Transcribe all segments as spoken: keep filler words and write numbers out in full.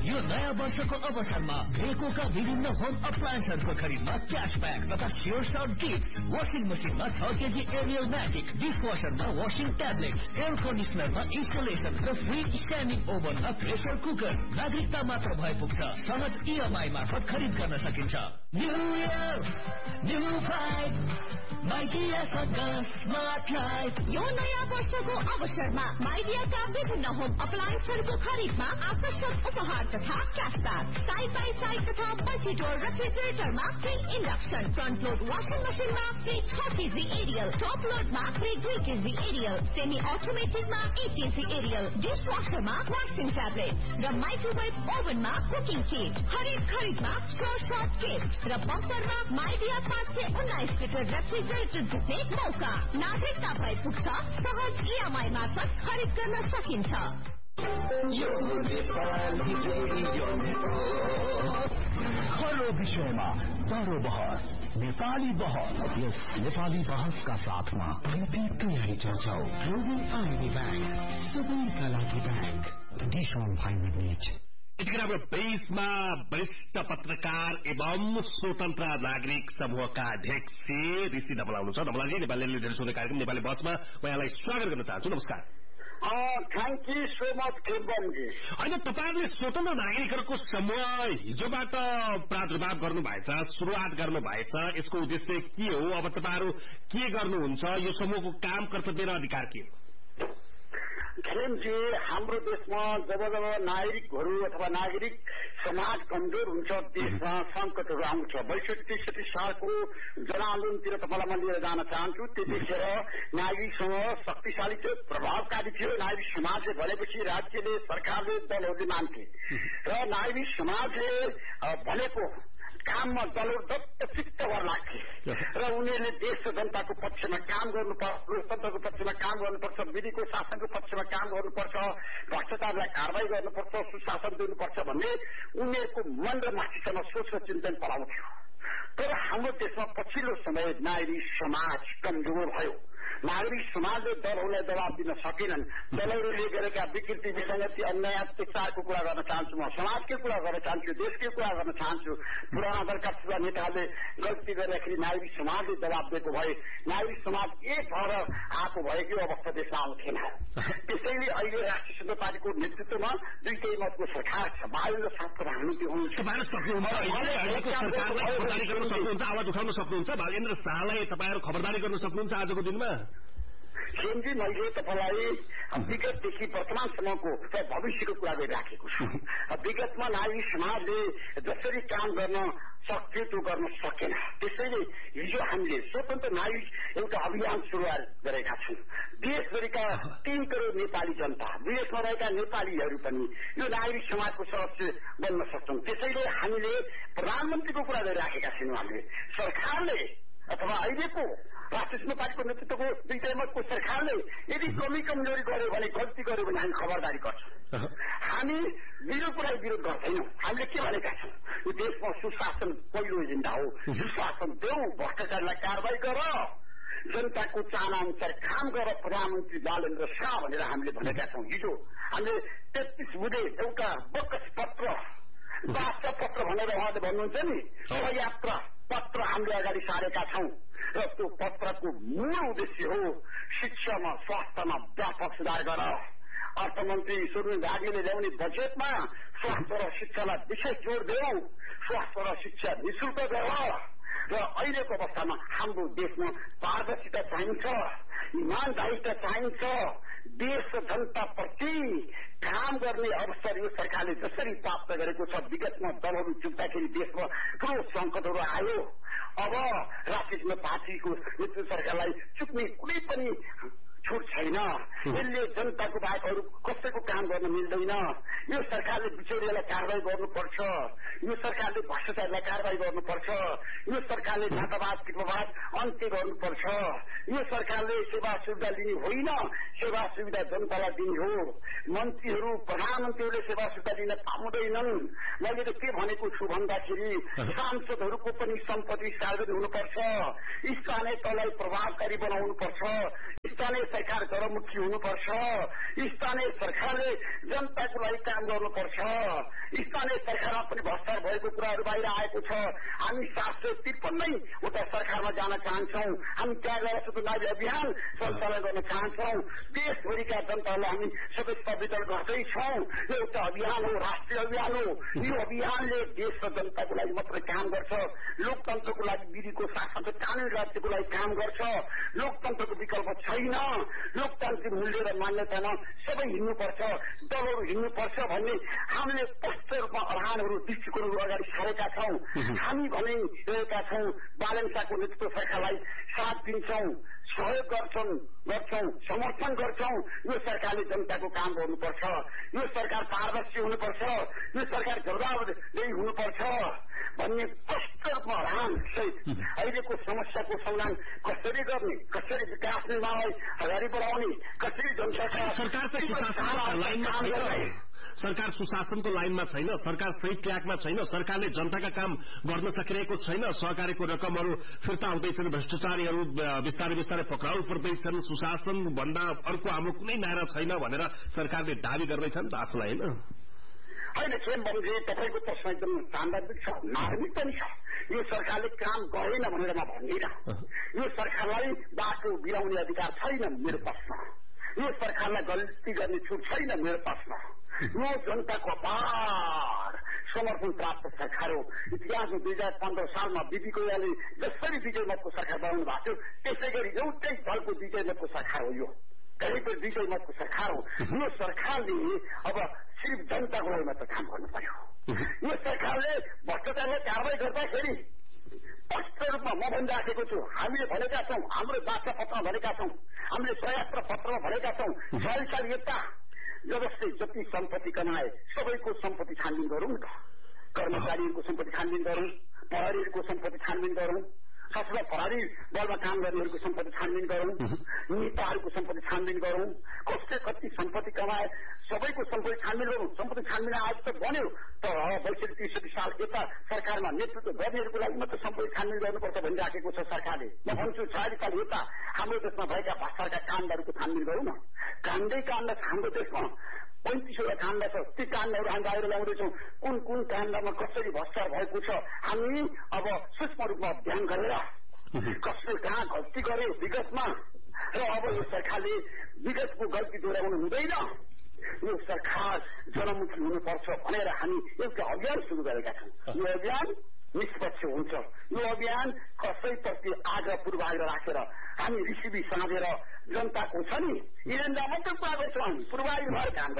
यो नयाँ वर्षको अवसरमा भेकोका विभिन्न होम अप्लायन्सहरूको खरिदमा क्याशब्याक तथा स्योर सर्ट गिफ्ट। वासिङ मसिनमा छ KG Ariel magic, डिसवासरमा washing tablets, air कन्डिसनरमा installation र फ्री स्ट्यान्डिङ ओभनमा प्रेसर कुकर। नागरिकता मात्र भए पुग्छ। सहज इएमआई मार्फत खरिद गर्न सकिन्छ। New year new five माइडियासँग smart life. यो नयाँ वर्षको अवसरमा माइडियाका विभिन्न होम अप्लायन्सहरूको खरिदमा आकर्षक उपहार तथा क्याशब्याक। साइड बाई साइड तथा multi door रेफ्रिजरेटरमा free induction, front load washing मसिनमा फ्री छ केजी एरियल, टप लोडमा फ्री दुई केजी एरियल, सेमी अटोमेटिकमा एक केजी एरियल, डिसवासरमा वासिङ ट्याब्लेट र माइक्रोवेभ ओभनमा कुकिङ किट। हरेक खरिदमा स्योर सर्ट गिफ्ट र बम्परमा माइडिया पाँच सय उन्नाइस लिटर रेफ्रिजरेटर जित्ने मौका। नागरिकता भए पुग्छ। सहज इएमआई मार्फत खरिद गर्न सकिन्छ। हर विषयमा चारो बहस, नेपाली बहस। यस नेपाली बहसका साथमा तयारी चर्चा ग्लोबल आइडी ब्याङ्क, सबैका लागि ब्याङ्क। डिसन फाइनेन्स। यतिखेर हाम्रो बेसमा वरिष्ठ पत्रकार एवं स्वतन्त्र नागरिक समूहका अध्यक्ष ऋषि धमला हुनुहुन्छ। धमलाजी, नेपाली लिडर सुन्ने कार्यक्रम नेपाली बसमा उहाँलाई स्वागत गर्न चाहन्छु। नमस्कार। Thank you so much खेमजी। होइन, तपाईँहरूले स्वतन्त्र नागरिकहरूको समूह हिजोबाट प्रादुर्भाव गर्नु भएछ, सुरुवात गर्नु भएछ। यसको उद्देश्य के हो? अब तपाईँहरू के गर्नुहुन्छ? यो समूहको काम, कर्तव्य र अधिकार के हो? खेमजी, हाम्रो देशमा जब जब नागरिकहरू अथवा नागरिक समाज कमजोर हुन्छ, देशमा संकटहरू आउँछ। बैसठी त्रिसठी सालको जनआन्दोलनतिर तपाईँलाई म लिएर जान चाहन्छु। त्यतिखेर नागरिक समूह शक्तिशाली थियो, प्रभावकारी थियो। नागरिक समाजले भनेपछि राज्यले, सरकारले, दलहरूले मान्थे र नागरिक समाजले भनेको काममा दलहरू दत्तचित्त भएर लाग्थे र उनीहरूले देश र जनताको पक्षमा काम गर्नुपर्छ, लोकतन्त्रको पक्षमा काम गर्नुपर्छ, विधिको शासनको पक्षमा काम गर्नुपर्छ, भ्रष्टाचारलाई कारवाही गर्नुपर्छ, सुशासन दिनुपर्छ भन्ने उनीहरूको मन र माथिसम्म सोच र चिन्तन पलाउँथ्यो। तर हाम्रो देशमा पछिल्लो समय नागरिक समाज कमजोर भयो। नागरिक समाजले दलहरूलाई दबाब दिन सकेनन्। दलहरूले गरेका विकृति, विसंगति, अन्याय, अत्याचारको कुरा गर्न चाहन्छु म, समाजकै कुरा गर्न चाहन्छु, देशकै कुरा गर्न चाहन्छु। पुराना दलका ठुला नेताहरूले गल्ती गर्दाखेरि नागरिक समाजले दबाब दिएको भए नागरिक समाज एक भएर आएको भए यो अवस्था देशमा आउँथेन। त्यसैले अहिले राष्ट्रिय स्वतन्त्र पार्टीको नेतृत्वमा दुईटै मतको सरकार छ। बाहिर साथ प्रधानमन्त्री हुनुहुन्छ, आवाज उठाउन सक्नुहुन्छ। बालेन्द्र शाहलाई तपाईँहरू खबरदारी गर्न सक्नुहुन्छ आजको दिनमा? खेमजी, मैले तपाईँलाई विगतदेखि वर्तमानसम्मको भविष्यको कुरा गरिराखेको छु। विगतमा नागरिक समाजले जसरी काम गर्न सक्थ्यो त्यो गर्न सकेन। त्यसैले हिजो हामीले स्वतन्त्र नागरिक एउटा अभियान सुरुवात गरेका छौँ। देशभरिका तीन करोड़ नेपाली जनता, विदेशमा रहेका नेपालीहरू पनि यो नागरिक समाजको सदस्य बन्न सक्छौँ। त्यसैले हामीले प्रधानमन्त्रीको कुरा गरिराखेका छैनौँ। हामीले सरकारले अथवा अहिलेको राष्ट्रिय स्वतन्त्र पार्टीको नेतृत्वको दुईटै मतको सरकारले यदि कमी कमजोरी गर्यो भने, गल्ती गर्यो भने हामी खबरदारी गर्छौँ। हामी विरोध कुरा विरोध गर्दैनौँ। हामीले के भनेका छौँ? यो देशमा सुशासन पहिलो एजेन्डा हो। सुशासन देऊ, भ्रष्टाचारलाई कारवाही गर, जनताको चाहना अनुसार काम गर, प्रधानमन्त्री बालेन्द्र शाह भनेर हामीले भनेका छौँ। हिजो हामीले तेत्तीस बुधे एउटा बकस पत्र, वार्ता पत्र भनेर उहाँले भन्नुहुन्छ नि, सहयात्रा पत्र हामीले अगाडि सारेका छौँ र त्यो पत्रको मूल उद्देश्य हो शिक्षामा, स्वास्थ्यमा व्यापक सुधार गर। अर्थमन्त्री ईश्वर राजीले ल्याउने बजेटमा स्वास्थ्य र शिक्षालाई विशेष जोड़ देऊ। स्वास्थ्य र शिक्षा निःशुल्क गर र अहिलेको अवस्थामा हाम्रो देशमा पारदर्शिता चाहिन्छ, इमानदारिता चाहिन्छ। देश र जनताप्रति काम गर्ने अवसर यो सरकारले जसरी प्राप्त गरेको छ, विगतमा दलहरू चुक्दाखेरि देशमा ठूलो संकटहरू आयो। अब राष्ट्रिय स्वतन्त्र पार्टीको नेतृत्व सरकारलाई चुक्ने कुनै पनि छुट छैन। यसले जनताको बाहेक अरू कसैको काम गर्न मिल्दैन। यो सरकारले बिचौलियालाई कारवाही गर्नुपर्छ। यो सरकारले भ्रष्टाचारलाई कारवाही गर्नुपर्छ। यो सरकारले जातवाद, पितृवाद अन्त्य गर्नुपर्छ। यो सरकारले सेवा सुविधा लिने होइन, सेवा सुविधा जनतालाई दिने हो। मन्त्रीहरू, प्रधानमन्त्रीहरूले सेवा सुविधा दिन पाउँदैनन्। मैले त के भनेको छु भन्दाखेरि सांसदहरूको पनि सम्पत्ति सार्वजनिक हुनुपर्छ। स्थानीय तहलाई प्रभावकारी बनाउनुपर्छ। स्थानीय सरकार गरमुखी हुनुपर्छ। स्थानीय सरकारले जनताको लागि काम गर्नुपर्छ। वर्तमान सरकारमा पनि भ्रष्टाचार भएको कुराहरू बाहिर आएको छ। हामी सात सय त्रिपन्नैवटा सरकारमा जान चाहन्छौँ। हामी त्याग चुनावी अभियान सञ्चालन गर्न चाहन्छौँ। देशभरिका जनतालाई हामी सदस्यता वितरण गर्दैछौँ। यो एउटा अभियान हो, राष्ट्रिय अभियान हो। यो अभियानले देश र जनताको लागि मात्रै काम गर्छ। लोकतन्त्रको लागि विधिको शासन र कानूनी राज्यको लागि काम गर्छ। लोकतन्त्रको विकल्प छैन। लोकतान्त्रिक मूल्य र मान्यतामा सबै हिँड्नुपर्छ, दलहरू हिँड्नुपर्छ भन्ने हामीले स्पष्ट रूपमा अडानहरू दृष्टिकोणहरू अगाडि सारेका छौँ। हामी भने रहेका छौँ बालेन्साको नेतृत्व सरकारलाई साथ दिन्छौँ, सहयोग गर्छौँ गर्छौँ समर्थन गर्छौँ। यो सरकारले जनताको काम गर्नुपर्छ। यो सरकार पारदर्शी हुनुपर्छ। यो सरकार जवाबदेही हुनुपर्छ भन्ने स्पष्ट रूपमा अडान सहित अहिलेको समस्याको समाधान कसरी गर्ने, कसरी विकास निर्माणलाई अगाडि बढाउने, कसरी जनताका सरकार चाहिँ सुशासनको लाइनमा छैन। सरकार सुशासनको लाइनमा छैन। सरकार सही ट्र्याकमा छैन। सरकारले जनताका काम गर्न सकिरहेको छैन। सहकारीको रकमहरू फिर्ता हुँदैछन्। भ्रष्टाचारीहरू बिस्तारै बिस्तारै पक्राउ पर्दैछन्। सुशासन भन्दा अर्को हाम्रो कुनै नारा छैन भनेर सरकारले दावी गर्दैछन् त आफूलाई होइन होइन खेम बन्जे तपाईँको प्रश्न एकदम सान्दर्भिक छ, मार्मिक पनि छ। यो सरकारले काम गरेन भनेर म भन्दिनँ। यो सरकारलाई बाटो बिराउने अधिकार छैन मेरो प्रश्न। यो सरकारलाई गल्ती गर्ने छुट छैन मेरो प्रश्न। यो जनताको अपार समर्थन प्राप्त सरकार हो। इतिहासमा दुई हजार पन्ध्र सालमा बिपी कोइरालाले जसरी विजय मतको सरकार बनाउनु भएको थियो त्यसै गरी एउटै दलको विजय मतको सरकार हो। यो कहिलेको विजय मतको सरकार हो। यो सरकारले अब सिर्फ जनताको लागि मात्र काम गर्नु पर्यो। यो सरकारले भ्रष्टाचारलाई कारवाही गर्दाखेरि स्पष्ट रूपमा म भनिराखेको छु, हामीले भनेका छौँ, हाम्रो वार्ता पत्रमा भनेका छौँ, हामीले प्रयास पत्रमा भनेका छौँ, चालिस साल यता जबसले जति सम्पत्ति कमाए सबैको सम्पत्ति छानबिन गरौँ न त। कर्मचारीहरूको सम्पत्ति छानबिन गरौँ, प्रहरीहरूको सम्पत्ति छानबिन गरौँ, सशस्त्र प्रहरी बलमा काम गर्नेहरूको सम्पत्ति छानबिन गरौँ, नेताहरूको सम्पत्ति छानबिन गरौँ, कसले कति सम्पत्ति कमाए सबैको सम्पत्ति छानबिन गरौँ। सम्पत्ति छानबिन आज त बन्यो, तर बैसठी त्रिसठी साल यता सरकारमा नेतृत्व गर्नेहरूको लागि मात्र सम्पत्ति छानबिन गर्नुपर्छ भनिराखेको छ सरकारले। म भन्छु छयालिस साल यता हाम्रो देशमा भएका भ्रष्टाचारका काण्डहरूको छानबिन गरौँ न। काण्डै काण्ड छ हाम्रो देशमा, पैंतिसवटा काण्ड छ। ती काण्डहरू हामी बाहिर ल्याउँदैछौँ। कुन कुन काण्डमा कसरी भ्रष्टाचार भएको छ हामी अब सूक्ष्म रूपमा अध्ययन गरेर कसले कहाँ गल्ती गरे विगतमा र अब यो सरकारले विगतको गल्ती दोहोऱ्याउनु हुँदैन। यो सरकार जनमुखी हुनुपर्छ भनेर हामी एउटा अभियान सुरु गरेका छौँ। यो अभियान निष्पक्ष हुन्छ। यो अभियान कसैप्रति आग्रह पूर्वाग्रह राखेर हामी रिसिभी साँधेर जनताको छ नि इरेन्डा मात्रै कुरा गर्छौँ। हामी पूर्वाग्रह भएर काम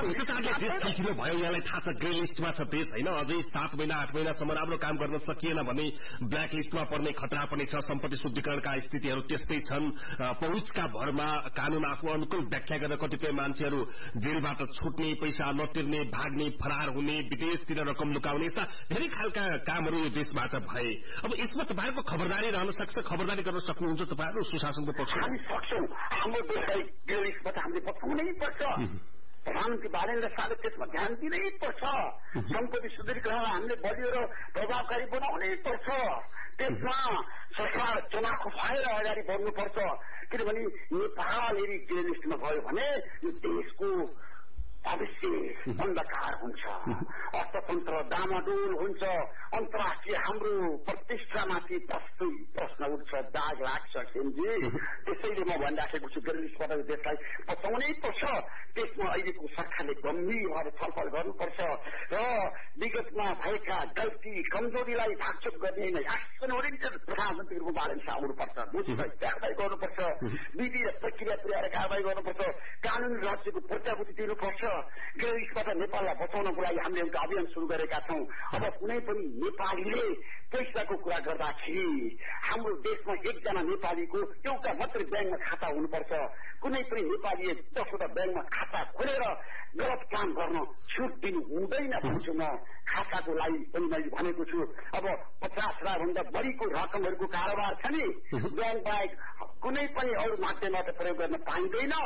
गरेर भयो। यहाँलाई थाहा छ ग्रे लिस्टमा छ देश होइन। अझै सात महिना आठ महिनासम्म राम्रो काम गर्न सकिएन भने ब्ल्याक लिस्टमा पर्ने खतरा पनि छ। सम्पत्ति शुद्धिकरणका स्थितिहरू त्यस्तै छन्। पहुँचका भरमा कानून आफू अनुकूल व्याख्या गरेर कतिपय मान्छेहरू जेलबाट छुट्ने, पैसा नतिर्ने, भाग्ने, फरार हुने, विदेशतिर रकम लुकाउने, यस्ता धेरै खालका कामहरू यो देशबाट भए। अब यसमा तपाईँहरूको खबरदारी रहन सक्छ, खबरदारी गर्न सक्नुहुन्छ तपाईँहरू सुशासनको पक्ष? हामी सक्छौँ। हाम्रो देशलाई गिरिसबाट हामीले बचाउनै पर्छ। प्रधानमन्त्री बालेन्द्र शाहले त्यसमा ध्यान दिनै पर्छ। सम्पत्ति शुद्धिकरण हामीले बलियो र प्रभावकारी बनाउनै पर्छ। त्यसमा सरकार चुनावको भएर अगाडि बढ्नुपर्छ। किनभने नेपाल यदि गिर लिस्टमा गयो भने यो देशको भविष्य अन्धकार हुन्छ, अर्थतन्त्र डामाडोल हुन्छ, अन्तर्राष्ट्रिय हाम्रो प्रतिष्ठामाथि प्रश्न उठ्छ, दाग लाग्छ। खेमजी त्यसैले म भनिराखेको छु गिरलिस्टबाट देशलाई बचाउनै पर्छ। त्यसमा अहिलेको सरकारले गम्भीर भएर छलफल गर्नुपर्छ र विगतमा भएका गल्ती कमजोरीलाई भागचोक गर्ने नै एक्सन ओरिएन्टेड प्रधानमन्त्रीको बारेमा आउनुपर्छ। दोषीलाई कारवाही गर्नुपर्छ, विधि र प्रक्रिया पुर्याएर कारवाही गर्नुपर्छ, कानूनी राज्यको प्रत्याभूति दिनुपर्छ। गिरलिस्टबाट नेपाललाई बचाउनको लागि हामीले एउटा अभियान सुरु गरेका छौँ। अब कुनै पनि नेपालीले पैसाको कुरा गर्दाखेरि हाम्रो देशमा एकजना नेपालीको एउटा मात्रै ब्याङ्कमा खाता हुनुपर्छ। कुनै पनि नेपालीले दसवटा ब्याङ्कमा खाता खोलेर गलत काम गर्न छुट दिनु हुँदैन भन्छु म। खाताको लागि पनि मैले भनेको छु। अब पचास लाख भन्दा बढीको रकमहरूको कारोबार छ नि ब्याङ्क बाहेक कुनै पनि अरू माध्यमबाट प्रयोग गर्न पाइँदैन।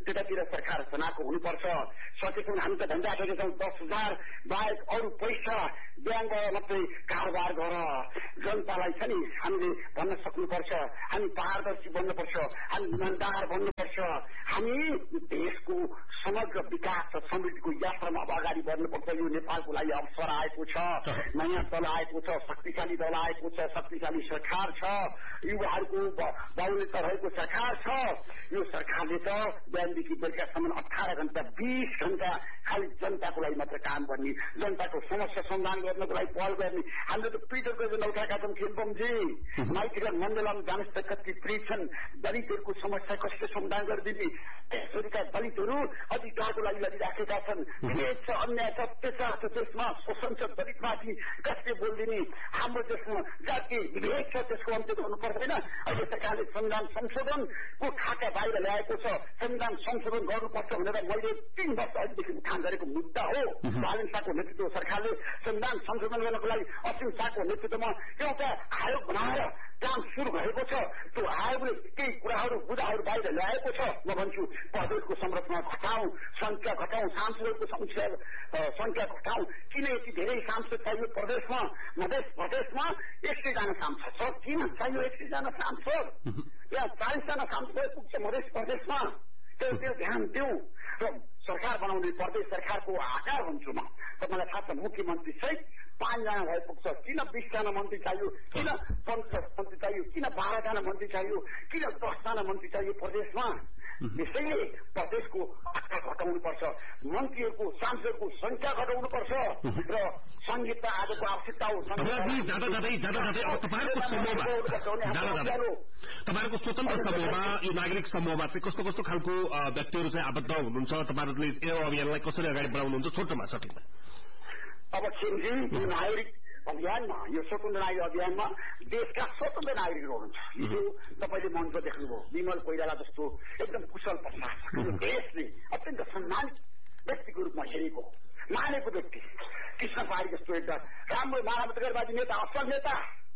त्यतातिर सरकार सेनाको हुनुपर्छ। सकेसम्म हामी त भनिराखेका छौँ दस हजार बाहेक अरू पैसा ब्याङ्कबाट मात्रै कारोबार गर जनतालाई छ नि हामीले भन्न सक्नुपर्छ। हामी पारदर्शी बन्नुपर्छ, हामी इमान्दार बन्नुपर्छ। हामी देशको समग्र विकास र समृद्धिको यात्रामा अब अगाडि बढ्नुपर्छ। यो नेपालको लागि अवसर आएको छ, नयाँ दल आएको छ, शक्तिशाली दल आएको छ, शक्तिशाली सरकार छ, युवाहरूको बाहुल्यता रहेको सरकार छ। यो सरकारले त बिहानदेखि बेलुकासम्म अठार घण्टा बीस घण्टा खालि जनताको लागि मात्र काम गर्ने, जनताको समस्या समाधान गर्नको लागि पहल गर्ने। हामीले त पीडितको चाहिँ उठाएका छौँ खेलबमजी माइतीगढ मण्डलमा जानुहोस् त कति पीडित छन्, दलितहरूको समस्या कसले समाधान गरिदिने। त्यसरीका दलितहरू अधिकारको लागि लडिराखेका छन्। विभेद छ, अन्याय छ, अत्याचार छ, देशमा शोषण छ, दलितमाथि कसले बोलिदिने। हाम्रो देशमा जातीय विभेद छ, त्यसको अन्त्य गर्नु पर्दैन। अहिले सरकारले संविधान संशोधनको खाका बाहिर ल्याएको छ। संविधान संशोधन गर्नुपर्छ भनेर मैले तीन वर्ष अघिदेखि उठान गरेको मुद्दा हो। बालन शाहको नेतृत्व सरकारले संविधान संशोधन गर्नको लागि असीम शाहको नेतृत्वमा एउटा आयोग बनाएर काम सुरु भएको छ। त्यो आयोगले केही कुराहरू मुद्दाहरू बाहिर ल्याएको छ। म भन्छु प्रदेशको संरचना घटाउँ, संख्या घटाउँ, सांसदहरूको संख्या संख्या घटाउँ। किन यति धेरै सांसद चाहियो प्रदेशमा? मधेस प्रदेशमा एक सयजना सांसद छ, किन चाहियो एक सयजना सांसद? यहाँ चालिसजना सांसद पुग्छ मधेस प्रदेशमा। त्यो ध्यान दिउँ र सरकार बनाउने प्रदेश सरकारको आकार भन्छु म। तपाईँलाई थाहा छ मुख्यमन्त्री सहित पाँचजना भए पुग्छ। किन बिसजना मन्त्री चाहियो? किन पन्ध्र मन्त्री चाहियो? किन बाह्रजना मन्त्री चाहियो? किन दसजना मन्त्री चाहियो प्रदेशमा? त्यसैले प्रदेशको आकार घटाउनुपर्छ, मन्त्रीहरूको सांसदहरूको संख्या घटाउनुपर्छ र संहिता आजको आवश्यकता हो। तपाईँहरूको स्वतन्त्र समूहमा यो नागरिक समूहमा चाहिँ कस्तो कस्तो खालको व्यक्तिहरू चाहिँ आबद्ध हुनुहुन्छ? तपाईँहरूले यो अभियानलाई कसरी अगाडि बढाउनुहुन्छ? छोटोमा सटिकमा अब छिनजी नागरिक अभियानमा, यो स्वतन्त्र नागरिक अभियानमा देशका स्वतन्त्र नागरिकहरू हुनुहुन्छ। हिजो तपाईँले मञ्च देख्नुभयो, विमल कोइराला जस्तो एकदम कुशल प्रशासक देशले अत्यन्त सम्मानित व्यक्तिको रूपमा हेरेको मानेको व्यक्ति, कृष्ण पाहाडी जस्तो एउटा राम्रो मानवाधिकारवादी नेता, असल नेता।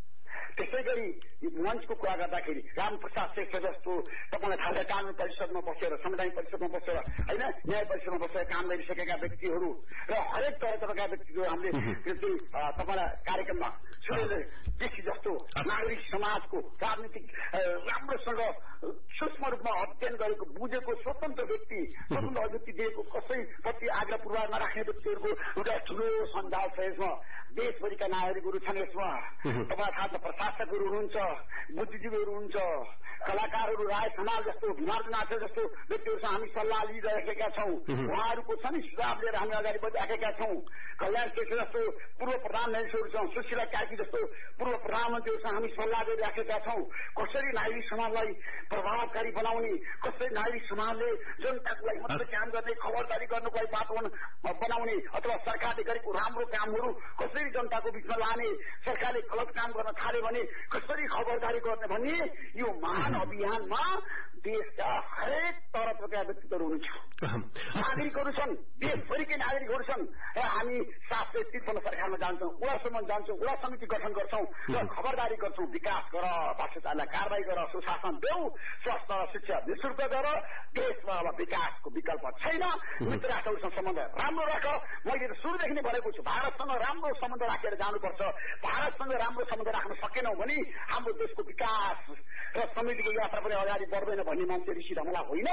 त्यसै गरी मञ्चको कुरा गर्दाखेरि रामप्रसाद श्रेष्ठ जस्तो तपाईँलाई थाहा छ कानून परिषदमा बसेर, संवैधानिक परिषदमा बसेर होइन, न्याय परिषदमा बसेर काम गरिसकेका व्यक्तिहरू र हरेक तरह तरहका व्यक्तिहरू हामीले तपाईँलाई कार्यक्रममा सुनेर देखि जस्तो नागरिक समाजको राजनीतिक राम्रोसँग सूक्ष्म रूपमा अध्ययन गरेको, बुझेको स्वतन्त्र व्यक्ति, स्वतन्त्र अभिव्यक्ति दिएको, कसैप्रति आग्रह पूर्वाधारमा राख्ने व्यक्तिहरूको एउटा ठुलो सञ्जाल छ यसमा। देशभरिका नागरिकहरू छन् यसमा। तपाईँलाई थाहा छ प्रशासकहरू हुनुहुन्छ, बुद्धिजीवीहरू हुनुहुन्छ, कलाकारहरू, राय समाज जस्तो, भिमार्जन आचार्य जस्तो व्यक्तिहरूसँग हामी सल्लाह लिइरहेका छौँ। उहाँहरूको छ नि सुझाव लिएर हामी अगाडि बढिरहेका छौँ। कल्याण श्रेष्ठ जस्तो पूर्व प्रधानमन्त्रीहरू छौँ, सुशीला कार्की जस्तो पूर्व प्रधानमन्त्रीहरूसँग हामी सल्लाह गरिराखेका छौँ। कसरी नागरिक समाजलाई प्रभावकारी बनाउने, कसरी नागरिक समाजले जनताको लागि मात्रै काम गर्ने, खबरदारी गर्नको लागि वातावरण बनाउने, अथवा सरकारले गरेको राम्रो कामहरू कसरी जनताको बिचमा लाने, सरकारले गलत काम गर्न थाल्यो भने कसरी खबरदारी गर्ने भन्ने यो महान अभियानमा देशका हरेक तरफका व्यक्तित्वहरू हुनुहुन्छ। नागरिकहरू छन्, देशभरिकै नागरिकहरू छन् र हामी सात सय त्रिपन्न सरकारमा जान्छौँ, वडासम्म जान्छौँ, वडा समिति गठन गर्छौँ र खबरदारी गर्छौँ। विकास गर, भ्रष्टाचारलाई कारवाही गर, सुशासन देऊ, स्वास्थ्य र शिक्षा निःशुल्क गर। देशमा अब विकासको विकल्प छैन। मित्र राष्ट्रहरूसँग सम्बन्ध राम्रो राख। मैले सुरुदेखि नै भनेको छु भारतसँग राम्रो सम्बन्ध राखेर जानुपर्छ। भारतसँग राम्रो सम्बन्ध राख्न सकेनौँ भने हाम्रो देशको विकास र समृद्धिको यात्रा पनि अगाडि बढ्दैन भन्ने मान्छे ऋषि धमला होइन।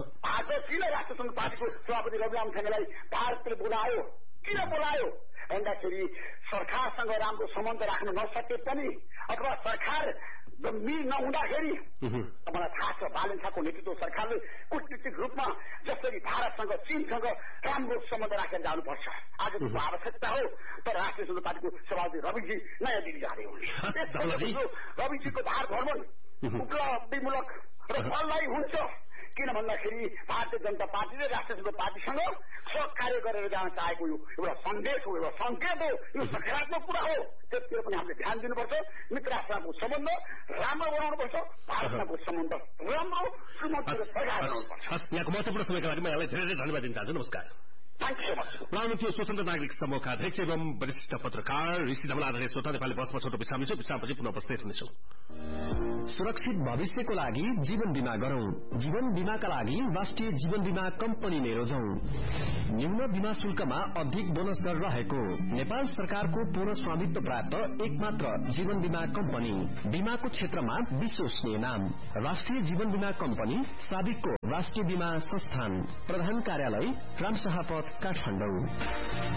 आज किन राष्ट्रसङ्घ पार्टीको सभापति रविराम छानेलाई भारतले बोलायो? किन बोलायो भन्दाखेरि सरकारसँग राम्रो सम्बन्ध राख्न नसके पनि अथवा सरकार मिल नहुँदाखेरि तपाईँलाई थाहा छ बालन शाहको नेतृत्व सरकारले कूटनीतिक रूपमा जसरी भारतसँग चीनसँग राम्रो सम्बन्ध राखेर जानुपर्छ आज त्यसको आवश्यकता हो। तर राष्ट्रिय स्वतन्त्र पार्टीको सभापति रविजी नयाँ दिल्ली जाँदै हुनुहुन्छ। रविजीको भार भ्रमण उपलब्धिमूलक र फलदायी हुन्छ। किन भन्दाखेरि भारतीय जनता पार्टीले राष्ट्रिय स्वतन्त्र पार्टीसँग सहकार्य गरेर जान चाहेको यो एउटा सन्देश हो, एउटा सङ्केत हो, यो सकारात्मक कुरा हो। त्यसतिर पनि हामीले ध्यान दिनुपर्छ। मित्र राष्ट्रको सम्बन्ध राम्रो बनाउनुपर्छ, भारतको सम्बन्ध राम्रो श्रीमती सरकार बनाउनुपर्छ। यहाँको महत्त्वपूर्ण समयका लागि म यहाँलाई धेरै धेरै धन्यवाद दिन चाहन्छु। नमस्कार। Thank you so much. उहाँले त्यो स्वतन्त्र नागरिक समूहका अध्यक्ष एवं वरिष्ठ पत्रकार ऋषि धमला आधारित श्रोता नेपाली बसमा छोटो विश्राम लिन्छौँ। विश्रामपछि पुनः उपस्थित हुनेछौँ। सुरक्षित भविष्यको लागि जीवन बीमा गरौं। जीवन बीमाका लागि राष्ट्रिय जीवन बीमा कम्पनी नै रोजौं। न्यून बीमा शुल्कमा अधिक बोनस दर रहेको नेपाल सरकारको पूर्ण स्वामित्व प्राप्त एकमात्र जीवन बीमा कम्पनी। बीमाको क्षेत्रमा विश्वसनीय नाम राष्ट्रिय जीवन बीमा कम्पनी, साबिकको राष्ट्रिय बीमा संस्थान, प्रधान कार्यालय रामशाह पथ, काठमाडौँ।